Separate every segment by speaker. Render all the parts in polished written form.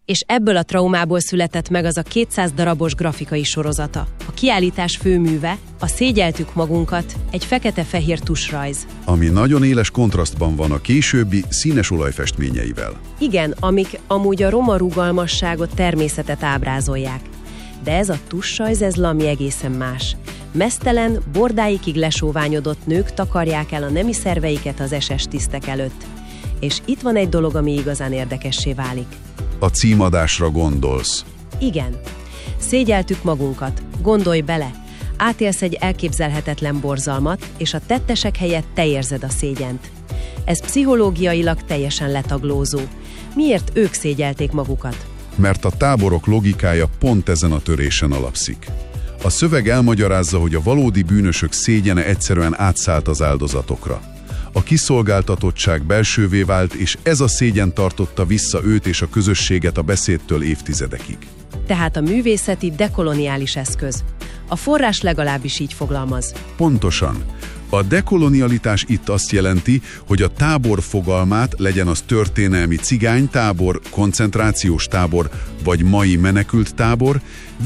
Speaker 1: És ebből a traumából született meg az a 200 darabos grafikai sorozata. A kiállítás főműve, a Szégyeltük magunkat, egy fekete-fehér tusrajz.
Speaker 2: Ami nagyon éles kontrasztban van a későbbi színes olajfestményeivel.
Speaker 1: Igen, amik amúgy a roma rugalmasságot, természetet ábrázolják. De ez a tusrajz, ez valami egészen más. Meztelen, bordáikig lesóványodott nők takarják el a nemi szerveiket az SS tisztek előtt. És itt van egy dolog, ami igazán érdekessé válik.
Speaker 2: A címadásra gondolsz.
Speaker 1: Igen. Szégyeltük magunkat. Gondolj bele. Átélsz egy elképzelhetetlen borzalmat, és a tettesek helyett te érzed a szégyent. Ez pszichológiailag teljesen letaglózó. Miért ők szégyelték magukat?
Speaker 2: Mert a táborok logikája pont ezen a törésen alapszik. A szöveg elmagyarázza, hogy a valódi bűnösök szégyene egyszerűen átszállt az áldozatokra. A kiszolgáltatottság belsővé vált, és ez a szégyen tartotta vissza őt és a közösséget a beszédtől évtizedekig.
Speaker 1: Tehát a művészeti dekoloniális eszköz. A forrás legalábbis így fogalmaz.
Speaker 2: Pontosan. A dekolonialitás itt azt jelenti, hogy a tábor fogalmát, legyen az történelmi cigánytábor, koncentrációs tábor vagy mai menekült tábor,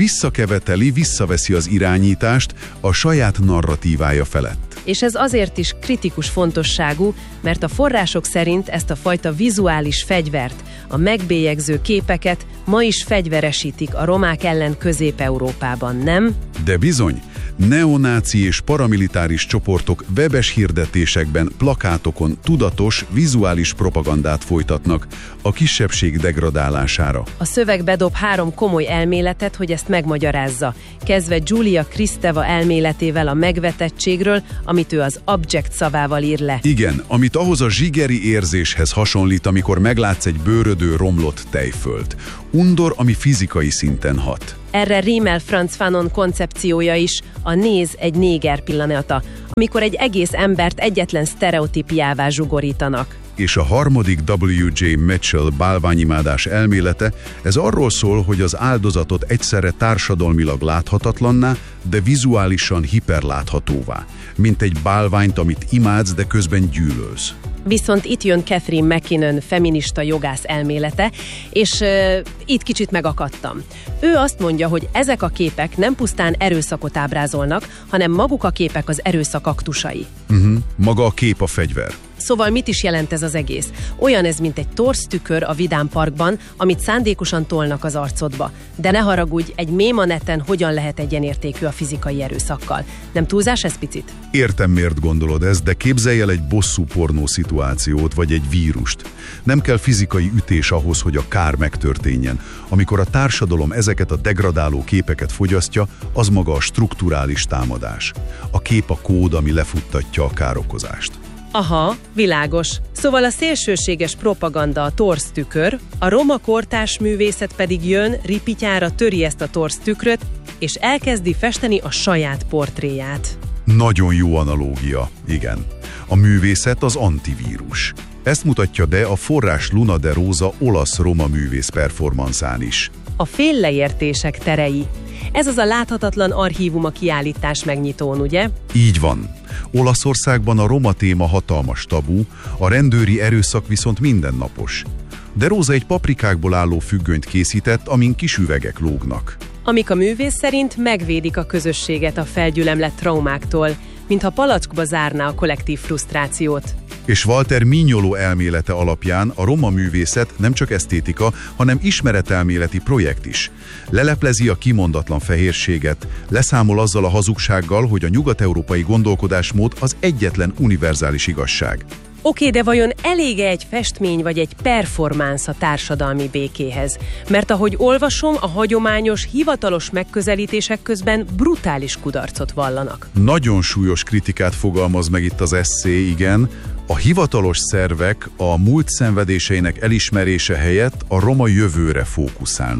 Speaker 2: visszaveszi az irányítást a saját narratívája felett.
Speaker 1: És ez azért is kritikus fontosságú, mert a források szerint ezt a fajta vizuális fegyvert, a megbélyegző képeket ma is fegyveresítik a romák ellen Közép-Európában, nem?
Speaker 2: De bizony, neonáci és paramilitáris csoportok webes hirdetésekben, plakátokon tudatos, vizuális propagandát folytatnak a kisebbség degradálására.
Speaker 1: A szöveg bedob 3 komoly elméletet, hogy ezt megmagyarázza, kezdve Giulia Kristeva elméletével a megvetettségről, amit ő az abject szavával ír le.
Speaker 2: Igen, amit ahhoz a zsigeri érzéshez hasonlít, amikor meglátsz egy bőrödő, romlott tejfölt. Undor, ami fizikai szinten hat.
Speaker 1: Erre rímel Frantz Fanon koncepciója is, a néz egy néger pillanata, amikor egy egész embert egyetlen sztereotípiává zsugorítanak.
Speaker 2: És a harmadik W.J. Mitchell bálványimádás elmélete, ez arról szól, hogy az áldozatot egyszerre társadalmilag láthatatlanná, de vizuálisan hiperláthatóvá, mint egy bálványt, amit imádsz, de közben gyűlölsz.
Speaker 1: Viszont itt jön Catherine MacKinnon feminista jogász elmélete, és itt kicsit megakadtam. Ő azt mondja, hogy ezek a képek nem pusztán erőszakot ábrázolnak, hanem maguk a képek az erőszak aktusai.
Speaker 2: Maga a kép a fegyver.
Speaker 1: Szóval mit is jelent ez az egész? Olyan ez, mint egy torz-tükör a Vidám Parkban, amit szándékosan tolnak az arcodba. De ne haragudj, egy mém a neten hogyan lehet egyenértékű a fizikai erőszakkal? Nem túlzás ez picit?
Speaker 2: Értem, miért gondolod ezt, de képzelj el egy bosszú pornó szituációt, vagy egy vírust. Nem kell fizikai ütés ahhoz, hogy a kár megtörténjen. Amikor a társadalom ezeket a degradáló képeket fogyasztja, az maga a strukturális támadás. A kép a kód, ami lefuttatja a károkozást.
Speaker 1: Aha, világos. Szóval a szélsőséges propaganda a torz-tükör, a roma kortárs művészet pedig jön, ripityára töri ezt a torz-tükröt, és elkezdi festeni a saját portréját.
Speaker 2: Nagyon jó analógia, igen. A művészet az antivírus. Ezt mutatja be a forrás Luna de Rosa olasz-roma művész performanszán is.
Speaker 1: A félleértések terei. Ez az a láthatatlan archívum a kiállítás megnyitón, ugye?
Speaker 2: Így van. Olaszországban a roma téma hatalmas tabú, a rendőri erőszak viszont mindennapos. De Rosa egy paprikákból álló függönyt készített, amin kis üvegek lógnak.
Speaker 1: Amik a művész szerint megvédik a közösséget a felgyülemlett traumáktól, mintha palackba zárná a kollektív frusztrációt.
Speaker 2: És Walter Mignolo elmélete alapján a roma művészet nem csak esztétika, hanem ismeretelméleti projekt is. Leleplezi a kimondatlan fehérséget, leszámol azzal a hazugsággal, hogy a nyugat-európai gondolkodásmód az egyetlen univerzális igazság.
Speaker 1: Oké, de vajon elég-e egy festmény vagy egy performance a társadalmi békéhez? Mert ahogy olvasom, a hagyományos, hivatalos megközelítések közben brutális kudarcot vallanak.
Speaker 2: Nagyon súlyos kritikát fogalmaz meg itt az esszé, igen. A hivatalos szervek a múlt szenvedéseinek elismerése helyett a roma jövőre fókuszálnak.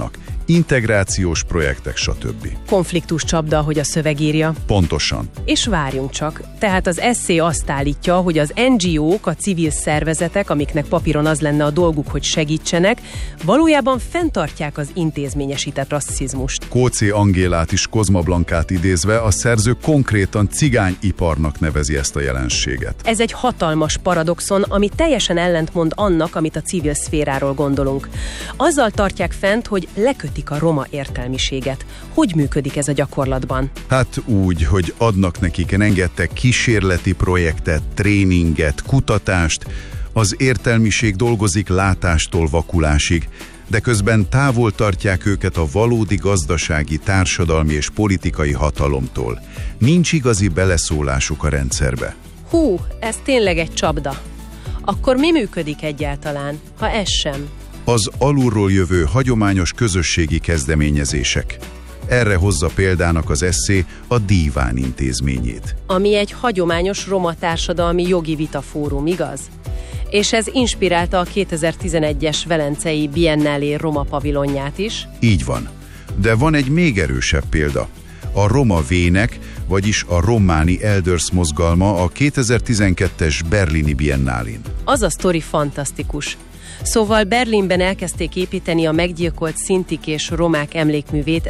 Speaker 2: integrációs projektek, stb.
Speaker 1: Konfliktus csapda, ahogy a szöveg írja.
Speaker 2: Pontosan.
Speaker 1: És várjunk csak. Tehát az esszé azt állítja, hogy az NGO-k, a civil szervezetek, amiknek papíron az lenne a dolguk, hogy segítsenek, valójában fenntartják az intézményesített rasszizmust.
Speaker 2: Kócé Angélát és Kozma Blankát idézve a szerző konkrétan cigányiparnak nevezi ezt a jelenséget.
Speaker 1: Ez egy hatalmas paradoxon, ami teljesen ellentmond annak, amit a civil szféráról gondolunk. Azzal tartják fent, hogy lekötik a roma értelmiséget. Hogy működik ez a gyakorlatban?
Speaker 2: Hát úgy, hogy adnak nekik rengeteg kísérleti projektet, tréninget, kutatást, az értelmiség dolgozik látástól vakulásig, de közben távol tartják őket a valódi gazdasági, társadalmi és politikai hatalomtól. Nincs igazi beleszólásuk a rendszerbe.
Speaker 1: Hú, ez tényleg egy csapda. Akkor mi működik egyáltalán, ha ez sem?
Speaker 2: Az alulról jövő hagyományos közösségi kezdeményezések. Erre hozza példának az esszé a Díván intézményét.
Speaker 1: Ami egy hagyományos roma társadalmi jogi vitafórum, igaz? És ez inspirálta a 2011-es Velencei Biennálé roma pavilonját is.
Speaker 2: Így van. De van egy még erősebb példa. A Roma Vének, vagyis a Románi Elders mozgalma a 2012-es Berlini Biennálén.
Speaker 1: Az a sztori fantasztikus. Szóval Berlinben elkezdték építeni a meggyilkolt szintik és romák emlékművét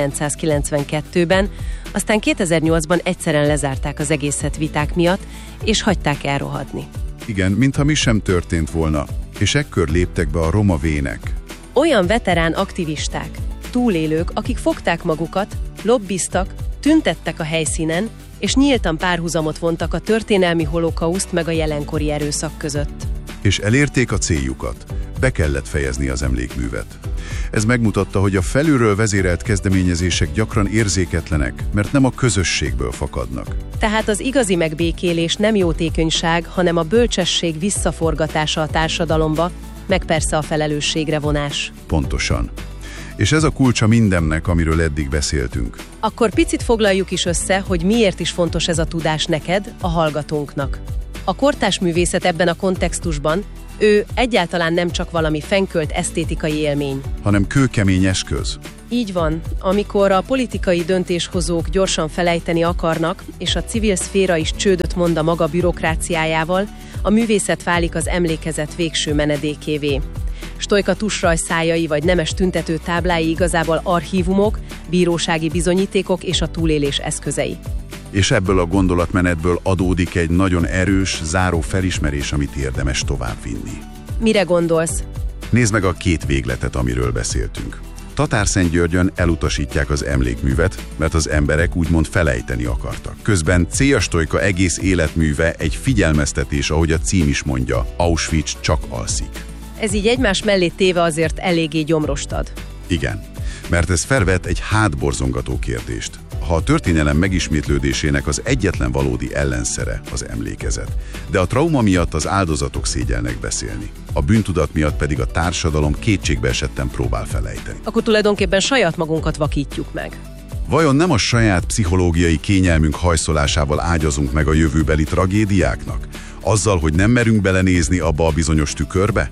Speaker 1: 1992-ben, aztán 2008-ban egyszerűen lezárták az egészet viták miatt, és hagyták elrohadni.
Speaker 2: Igen, mintha mi sem történt volna, és ekkor léptek be a Roma Vének.
Speaker 1: Olyan veterán aktivisták, túlélők, akik fogták magukat, lobbiztak, tüntettek a helyszínen, és nyíltan párhuzamot vontak a történelmi holokauszt meg a jelenkori erőszak között.
Speaker 2: És elérték a céljukat. Be kellett fejezni az emlékművet. Ez megmutatta, hogy a felülről vezérelt kezdeményezések gyakran érzéketlenek, mert nem a közösségből fakadnak.
Speaker 1: Tehát az igazi megbékélés nem jótékonyság, hanem a bölcsesség visszaforgatása a társadalomba, meg persze a felelősségre vonás.
Speaker 2: Pontosan. És ez a kulcsa mindennek, amiről eddig beszéltünk.
Speaker 1: Akkor picit foglaljuk is össze, hogy miért is fontos ez a tudás neked, a hallgatónknak. A kortárs művészet ebben a kontextusban, ő egyáltalán nem csak valami fennkölt esztétikai élmény,
Speaker 2: hanem kőkemény eszköz.
Speaker 1: Így van, amikor a politikai döntéshozók gyorsan felejteni akarnak, és a civil szféra is csődöt mond a maga bürokráciájával, a művészet válik az emlékezet végső menedékévé. Stolyka tusrajzszájai vagy nemes tüntető táblái igazából archívumok, bírósági bizonyítékok és a túlélés eszközei.
Speaker 2: És ebből a gondolatmenetből adódik egy nagyon erős, záró felismerés, amit érdemes továbbvinni.
Speaker 1: Mire gondolsz?
Speaker 2: Nézd meg a két végletet, amiről beszéltünk. Tatárszentgyörgyön elutasítják az emlékművet, mert az emberek úgymond felejteni akartak. Közben Céja Stolyka egész életműve egy figyelmeztetés, ahogy a cím is mondja, Auschwitz csak alszik.
Speaker 1: Ez így egymás mellé téve azért eléggé gyomrost ad.
Speaker 2: Igen, mert ez felvet egy hátborzongató kérdést. Ha a történelem megismétlődésenek az egyetlen valódi ellenszere az emlékezet, de a trauma miatt az áldozatok szégyelnek beszélni, a bűntudat miatt pedig a társadalom kétségbe esetten próbál felejteni.
Speaker 1: Akkor tulajdonképpen saját magunkat vakítjuk meg.
Speaker 2: Vajon nem a saját pszichológiai kényelmünk hajszolásával ágyazunk meg a jövőbeli tragédiáknak? Azzal, hogy nem merünk belenézni abba a bizonyos tükörbe?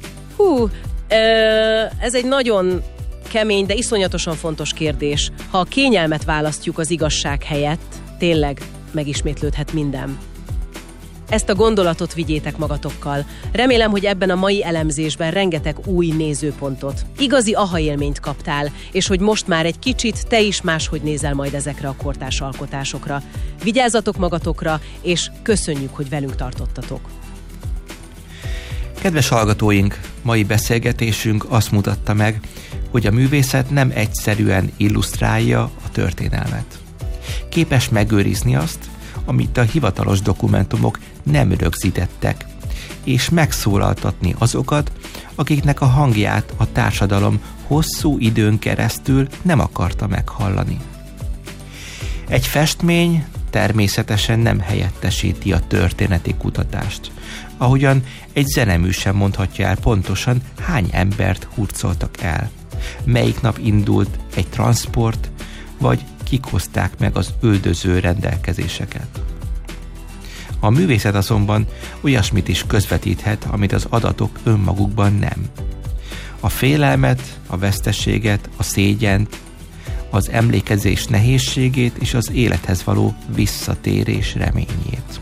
Speaker 1: Ez egy nagyon kemény, de iszonyatosan fontos kérdés. Ha a kényelmet választjuk az igazság helyett, tényleg megismétlődhet minden. Ezt a gondolatot vigyétek magatokkal. Remélem, hogy ebben a mai elemzésben rengeteg új nézőpontot, igazi aha élményt kaptál, és hogy most már egy kicsit te is máshogy nézel majd ezekre a kortárs alkotásokra. Vigyázzatok magatokra, és köszönjük, hogy velünk tartottatok.
Speaker 3: Kedves hallgatóink, mai beszélgetésünk azt mutatta meg, hogy a művészet nem egyszerűen illusztrálja a történelmet. Képes megőrizni azt, amit a hivatalos dokumentumok nem rögzítettek, és megszólaltatni azokat, akiknek a hangját a társadalom hosszú időn keresztül nem akarta meghallani. Egy festmény természetesen nem helyettesíti a történeti kutatást, ahogyan egy zenemű sem mondhatja el pontosan, hány embert hurcoltak el, melyik nap indult egy transport, vagy kik hozták meg az üldöző rendelkezéseket. A művészet azonban olyasmit is közvetíthet, amit az adatok önmagukban nem. A félelmet, a veszteséget, a szégyent, az emlékezés nehézségét és az élethez való visszatérés reményét.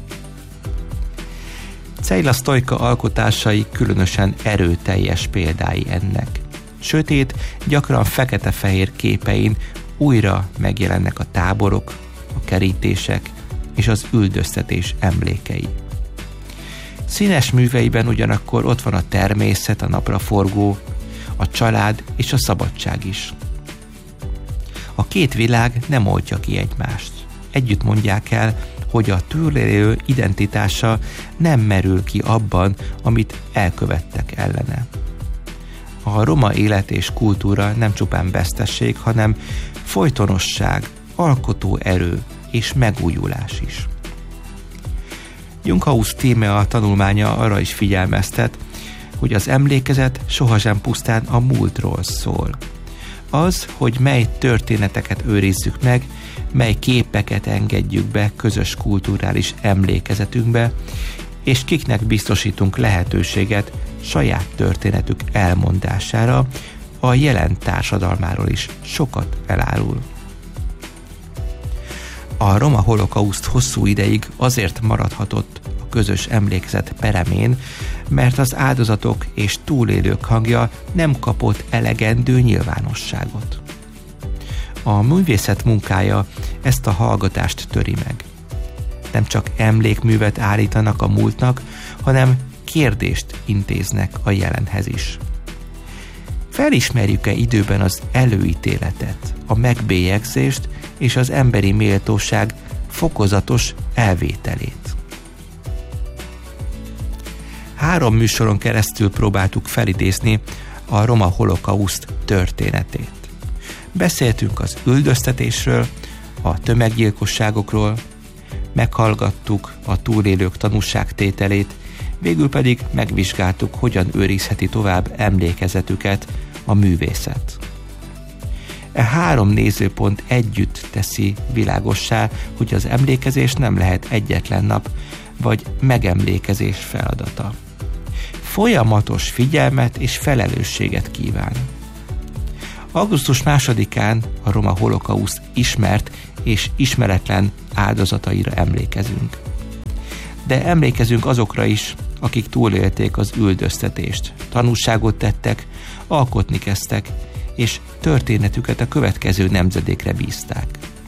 Speaker 3: Cejla Sztojka alkotásai különösen erőteljes példái ennek. Sötét, gyakran fekete-fehér képein újra megjelennek a táborok, a kerítések és az üldöztetés emlékei. Színes műveiben ugyanakkor ott van a természet, a napraforgó, a család és a szabadság is. A két világ nem oltja ki egymást. Együtt mondják el, hogy a túlélő identitása nem merül ki abban, amit elkövettek ellene. A roma élet és kultúra nem csupán vesztesség, hanem folytonosság, alkotó erő és megújulás is. Junghaus Tíme a tanulmánya arra is figyelmeztet, hogy az emlékezet sohasem pusztán a múltról szól. Az, hogy mely történeteket őrizzük meg, mely képeket engedjük be közös kulturális emlékezetünkbe, és kiknek biztosítunk lehetőséget saját történetük elmondására, a jelen társadalmáról is sokat elárul. A roma holokauszt hosszú ideig azért maradhatott a közös emlékezet peremén, mert az áldozatok és túlélők hangja nem kapott elegendő nyilvánosságot. A művészet munkája ezt a hallgatást töri meg. Nem csak emlékművet állítanak a múltnak, hanem kérdést intéznek a jelenhez is. Felismerjük-e időben az előítéletet, a megbélyegzést és az emberi méltóság fokozatos elvételét? 3 műsoron keresztül próbáltuk felidézni a roma holokauszt történetét. Beszéltünk az üldöztetésről, a tömeggyilkosságokról, meghallgattuk a túlélők tanúságtételét, végül pedig megvizsgáltuk, hogyan őrizheti tovább emlékezetüket a művészet. E 3 nézőpont együtt teszi világossá, hogy az emlékezés nem lehet egyetlen nap vagy megemlékezés feladata. Folyamatos figyelmet és felelősséget kíván. Augusztus 2-án a roma holokauszt ismert és ismeretlen áldozataira emlékezünk. De emlékezünk azokra is, akik túlélték az üldöztetést, tanúságot tettek, alkotni kezdtek, és történetüket a következő nemzedékre bízták.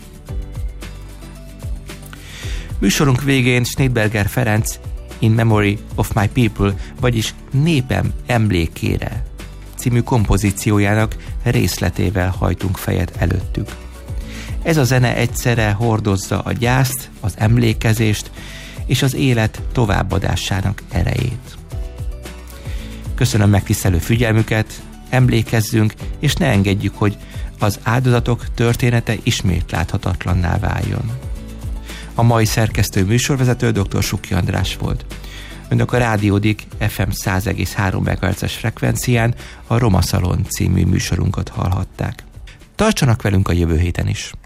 Speaker 3: Műsorunk végén Schneidberger Ferenc In Memory of My People, vagyis Népem emlékére című kompozíciójának részletével hajtunk fejet előttük. Ez a zene egyszerre hordozza a gyászt, az emlékezést és az élet továbbadásának erejét. Köszönöm megtisztelő figyelmüket, emlékezzünk, és ne engedjük, hogy az áldozatok története ismét láthatatlanná váljon. A mai szerkesztő műsorvezető dr. Suki András volt. Önök a Rádiódik FM 100,3 MHz-es frekvencián a Roma Szalon című műsorunkat hallhatták. Tartsanak velünk a jövő héten is!